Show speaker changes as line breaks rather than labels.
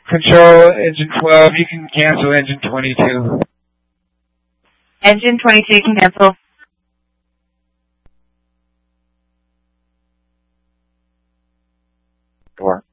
Control, engine 12, you can cancel engine 22.
Engine 22 can cancel.
Door.